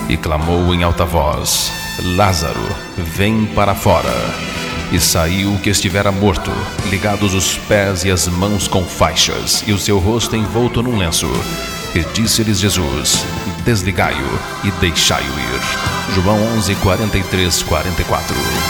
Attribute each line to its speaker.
Speaker 1: e clamou em alta voz: Lázaro, vem para fora. E saiu o que estivera morto, ligados os pés e as mãos com faixas, e o seu rosto envolto num lenço. E disse-lhes Jesus: desligai-o e deixai-o ir. João 11, 43, 44.